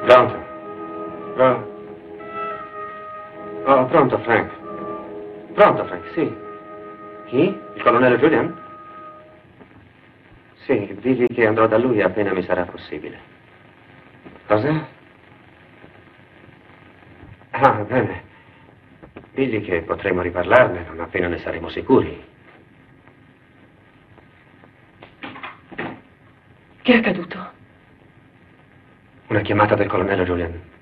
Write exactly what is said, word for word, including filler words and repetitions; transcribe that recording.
Pronto? Pronto? Oh, pronto, Frank. Pronto, Frank, sì. Chi? Il colonnello Julian? Sì, digli che andrò da lui appena mi sarà possibile. Cosa? Ah, bene. Digli che potremo riparlarne non appena ne saremo sicuri. Che è accaduto? Una chiamata del colonnello Julian.